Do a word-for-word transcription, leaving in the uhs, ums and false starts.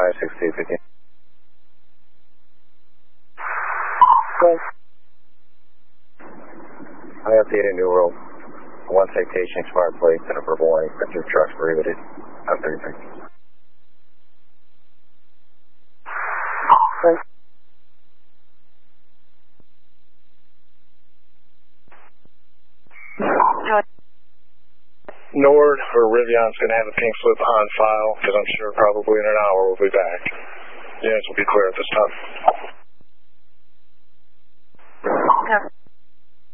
five six two fifteen. I updated New World. One citation, smart plates, and a verbal warning for two trucks prohibited. I'm thirty-three. Nord or Rivion's going to have a pink slip on file because I'm sure probably in an hour we'll be back. Units will be clear at this time. Yeah.